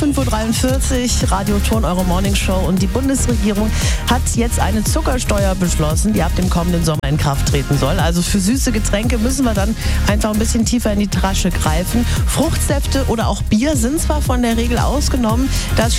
5:43 Uhr, Radio Ton, eure Morningshow. Und die Bundesregierung hat jetzt eine Zuckersteuer beschlossen, die ab dem kommenden Sommer in Kraft treten soll. Also für süße Getränke müssen wir dann einfach ein bisschen tiefer in die Tasche greifen. Fruchtsäfte oder auch Bier sind zwar von der Regel ausgenommen. Das